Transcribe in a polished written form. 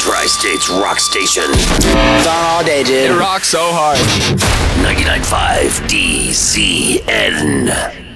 Tri-States Rock Station. It's on all day, dude. It rocks so hard. 99.5 DZN.